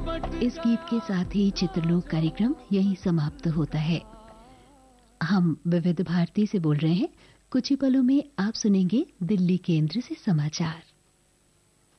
इस गीत के साथ ही चित्रलोक कार्यक्रम यहीं समाप्त होता है। हम विविध भारती से बोल रहे हैं। कुछ ही पलों में आप सुनेंगे दिल्ली केंद्र से समाचार।